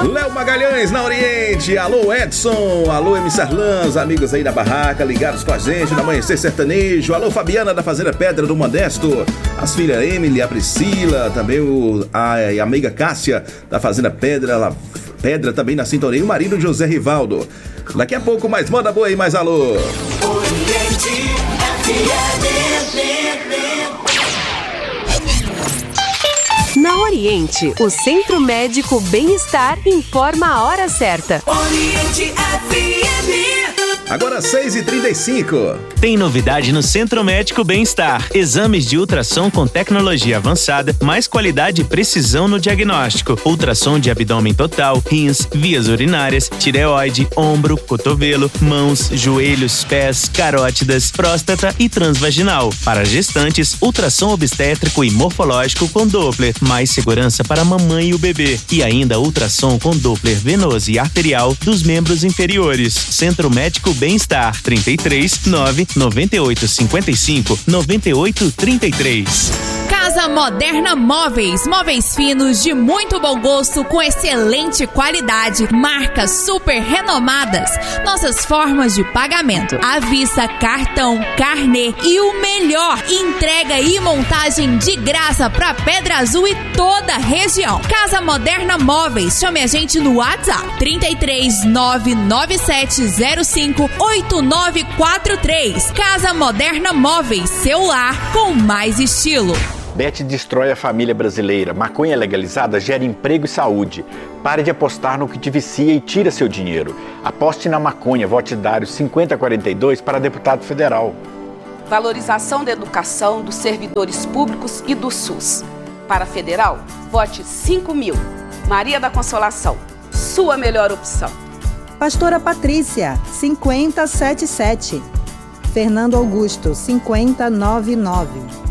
Léo Magalhães na Oriente, alô Edson, alô MC Arlan, os amigos aí da barraca ligados com a gente no Amanhecer Sertanejo, alô Fabiana da Fazenda Pedra do Modesto, as filhas Emily, a Priscila, também a amiga Cássia da Fazenda Pedra também na sintonia, e o marido José Rivaldo. Daqui a pouco mais moda boa e mais alô. Oriente Na Oriente, o Centro Médico Bem-Estar informa a hora certa. Oriente FM. Agora 6h35. Tem novidade no Centro Médico Bem-Estar. Exames de ultrassom com tecnologia avançada, mais qualidade e precisão no diagnóstico. Ultrassom de abdômen total, rins, vias urinárias, tireoide, ombro, cotovelo, mãos, joelhos, pés, carótidas, próstata e transvaginal. Para gestantes, ultrassom obstétrico e morfológico com Doppler. Mais segurança para a mamãe e o bebê. E ainda ultrassom com Doppler venoso e arterial dos membros inferiores. Centro Médico Bem-Estar, 33 9 98 55 98 33. Casa Moderna Móveis. Móveis finos de muito bom gosto com excelente qualidade. Marcas super renomadas. Nossas formas de pagamento: à vista, cartão, carnê e o melhor, entrega e montagem de graça para Pedra Azul e toda a região. Casa Moderna Móveis. Chame a gente no WhatsApp 33 99705 8943. Casa Moderna Móveis. Seu lar com mais estilo. Bet destrói a família brasileira. Maconha legalizada gera emprego e saúde. Pare de apostar no que te vicia e tira seu dinheiro. Aposte na maconha. Vote Dário 5042 para deputado federal. Valorização da educação dos servidores públicos e do SUS. Para federal, vote 5.000. Maria da Consolação, sua melhor opção. Pastora Patrícia, 5077. Fernando Augusto, 5099.